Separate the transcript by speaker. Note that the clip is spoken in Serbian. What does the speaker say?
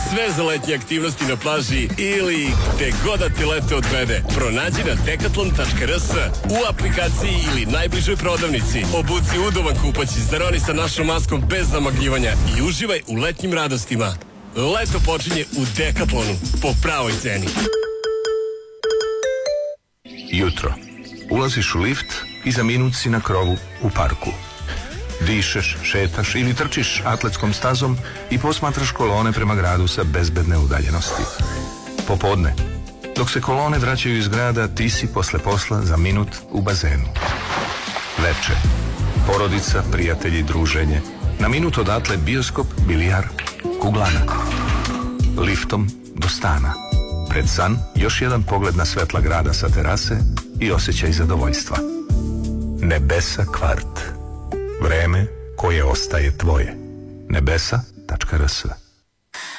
Speaker 1: Sve za letnje aktivnosti na plaži ili gde god da te leto odvede. Pronađi na decathlon.rs, u aplikaciji ili najbližoj prodavnici. Obuci udovan kupaći, zaroni sa našom maskom bez zamagljivanja i uživaj u letnjim radostima. Leto počinje u Decathlonu po pravoj ceni.
Speaker 2: Jutro. Ulaziš u lift i za minut si na krovu u parku. Dišeš, šetaš ili trčiš atletskom stazom i posmatraš kolone prema gradu sa bezbedne udaljenosti. Popodne. Dok se kolone vraćaju iz grada, ti si posle posla za minut u bazenu. Veče. Porodica, prijatelji, druženje. Na minut odatle bioskop, bilijar, kuglana. Liftom do stana. Pred san još jedan pogled na svetla grada sa terase i osjećaj zadovoljstva. Nebesa kvart. Vreme koje ostaje tvoje. Nebesa.rs